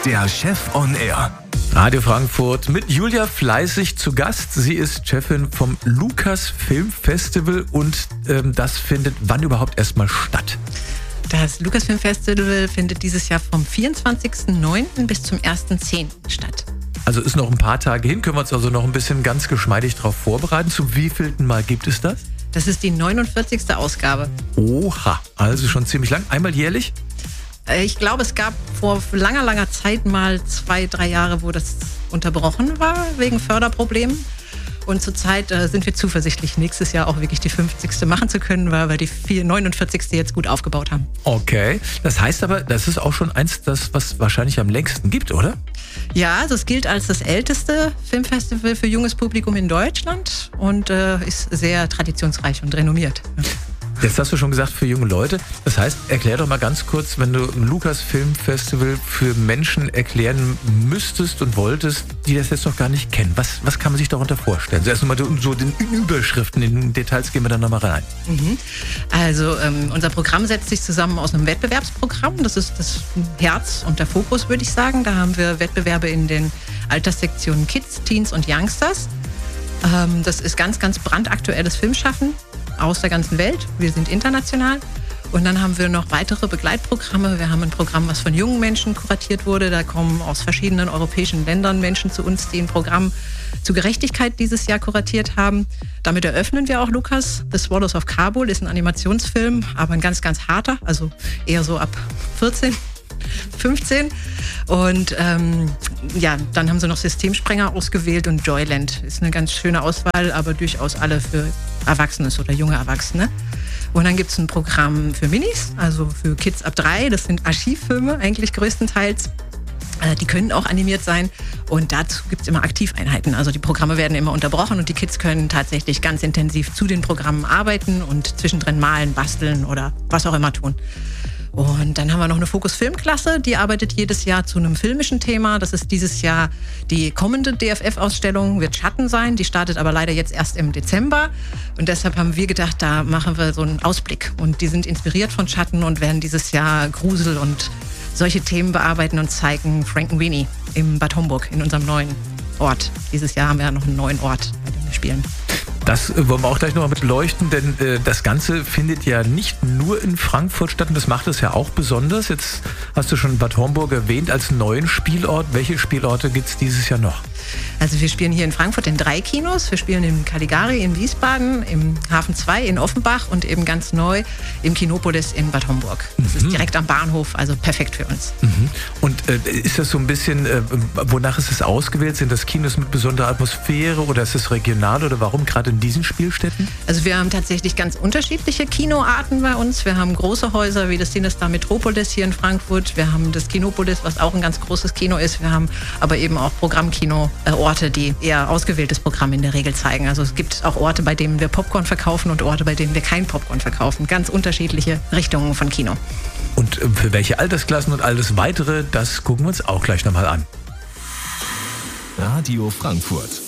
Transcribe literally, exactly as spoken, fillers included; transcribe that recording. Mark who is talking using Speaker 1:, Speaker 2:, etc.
Speaker 1: der Chef on Air.
Speaker 2: Radio Frankfurt mit Julia Fleißig zu Gast. Sie ist Chefin vom Lukas Film Festival und ähm, das findet wann überhaupt erstmal statt?
Speaker 3: Das Lukas Film Festival findet dieses Jahr vom vierundzwanzigsten neunten bis zum ersten zehnten statt.
Speaker 2: Also ist noch ein paar Tage hin, können wir uns also noch ein bisschen ganz geschmeidig darauf vorbereiten. Zu wievielten Mal gibt es das?
Speaker 3: Das ist die neunundvierzigste Ausgabe.
Speaker 2: Oha, also schon ziemlich lang. Einmal jährlich?
Speaker 3: Ich glaube, es gab vor langer, langer Zeit mal zwei, drei Jahre, wo das unterbrochen war wegen Förderproblemen. Und zurzeit äh, sind wir zuversichtlich, nächstes Jahr auch wirklich die fünfzigste machen zu können, weil wir die neunundvierzigste jetzt gut aufgebaut haben.
Speaker 2: Okay, das heißt aber, das ist auch schon eins, das was wahrscheinlich am längsten gibt, oder?
Speaker 3: Ja, also es gilt als das älteste Filmfestival für junges Publikum in Deutschland und äh, ist sehr traditionsreich und renommiert.
Speaker 2: Jetzt hast du schon gesagt, für junge Leute. Das heißt, erklär doch mal ganz kurz, wenn du ein Lukas Film Festival für Menschen erklären müsstest und wolltest, die das jetzt noch gar nicht kennen. Was, was kann man sich darunter vorstellen? So erst mal so den Überschriften, in den Details gehen wir dann nochmal rein.
Speaker 3: Mhm. Also ähm, unser Programm setzt sich zusammen aus einem Wettbewerbsprogramm. Das ist das Herz und der Fokus, würde ich sagen. Da haben wir Wettbewerbe in den Alterssektionen Kids, Teens und Youngsters. Ähm, das ist ganz, ganz brandaktuelles Filmschaffen aus der ganzen Welt. Wir sind international. Und dann haben wir noch weitere Begleitprogramme. Wir haben ein Programm, was von jungen Menschen kuratiert wurde. Da kommen aus verschiedenen europäischen Ländern Menschen zu uns, die ein Programm zu Gerechtigkeit dieses Jahr kuratiert haben. Damit eröffnen wir auch Lukas. The Swallows of Kabul ist ein Animationsfilm, aber ein ganz, ganz harter, also eher so ab vierzehn, fünfzehn. Und ähm, ja, dann haben sie noch Systemsprenger ausgewählt und Joyland. Ist eine ganz schöne Auswahl, aber durchaus alle für Erwachsene oder junge Erwachsene. Und dann gibt es ein Programm für Minis, also für Kids ab drei. Das sind Archivfilme eigentlich größtenteils. Äh, die können auch animiert sein. Und dazu gibt es immer Aktiveinheiten. Also die Programme werden immer unterbrochen und die Kids können tatsächlich ganz intensiv zu den Programmen arbeiten und zwischendrin malen, basteln oder was auch immer tun. Und dann haben wir noch eine Fokus-Film-Klasse, die arbeitet jedes Jahr zu einem filmischen Thema. Das ist dieses Jahr die kommende D F F-Ausstellung, wird Schatten sein. Die startet aber leider jetzt erst im Dezember. Und deshalb haben wir gedacht, da machen wir so einen Ausblick. Und die sind inspiriert von Schatten und werden dieses Jahr Grusel und solche Themen bearbeiten und zeigen Frankenweenie im Bad Homburg, in unserem neuen Ort. Dieses Jahr haben wir ja noch einen neuen Ort, bei dem wir spielen.
Speaker 2: Das wollen wir auch gleich noch mal mit beleuchten, denn äh, das Ganze findet ja nicht nur in Frankfurt statt und das macht es ja auch besonders. Jetzt hast du schon Bad Homburg erwähnt als neuen Spielort. Welche Spielorte gibt es dieses Jahr noch?
Speaker 3: Also wir spielen hier in Frankfurt in drei Kinos. Wir spielen im Caligari in Wiesbaden, im Hafen zwei in Offenbach und eben ganz neu im Kinopolis in Bad Homburg. Das mhm. ist direkt am Bahnhof, also perfekt für uns.
Speaker 2: Mhm. Und äh, ist das so ein bisschen, äh, wonach ist es ausgewählt? Sind das Kinos mit besonderer Atmosphäre oder ist es regional oder warum gerade in diesen Spielstätten?
Speaker 3: Also wir haben tatsächlich ganz unterschiedliche Kinoarten bei uns. Wir haben große Häuser wie das Cinestar Metropolis hier in Frankfurt. Wir haben das Kinopolis, was auch ein ganz großes Kino ist. Wir haben aber eben auch Programmkino. Orte, die eher ausgewähltes Programm in der Regel zeigen. Also es gibt auch Orte, bei denen wir Popcorn verkaufen und Orte, bei denen wir kein Popcorn verkaufen. Ganz unterschiedliche Richtungen von Kino.
Speaker 2: Und für welche Altersklassen und alles weitere, das gucken wir uns auch gleich nochmal an.
Speaker 1: Radio Frankfurt.